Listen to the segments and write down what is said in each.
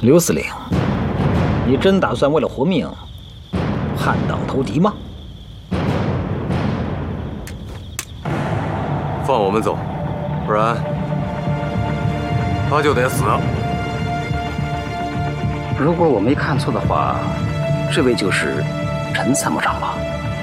刘司令，你真打算为了活命叛党投敌吗？ 放我们走，不然他就得死。 如果我没看错的话，这位就是陈参谋长吧？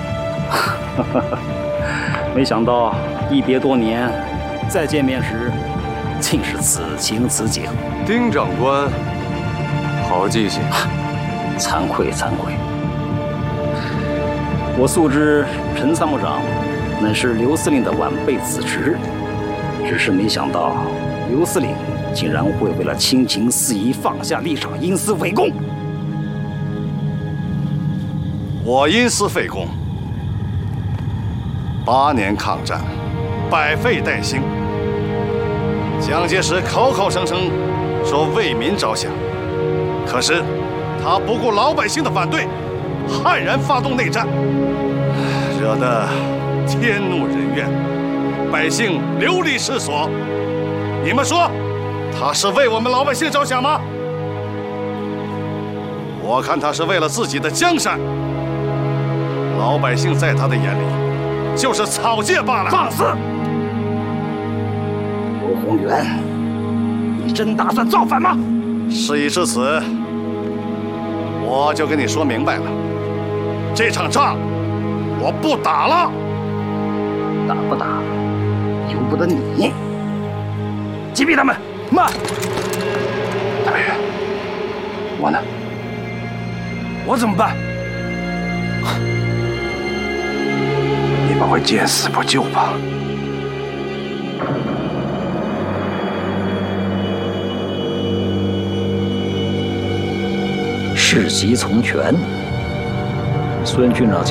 没想到一别多年，再见面时竟是此情此景。 丁长官，好记性。 惭愧惭愧，我素知陈参谋长乃是刘司令的晚辈子侄，只是没想到刘司令竟然会为了亲情事宜放下立场，因私废公。 我因私废公，8年抗战，百废待兴。蒋介石口口声声说为民着想，可是他不顾老百姓的反对，悍然发动内战，惹得天怒人怨，百姓流离失所。你们说，他是为我们老百姓着想吗？我看他是为了自己的江山。老百姓在他的眼里就是草芥罢了。 放肆！刘宏元，你真打算造反吗？ 事已至此，我就跟你说明白了，这场仗我不打了。 打不打，由不得你。击毙他们！慢！大员，我呢？我怎么办？你们会见死不救吧？ 世袭从权，孙军长。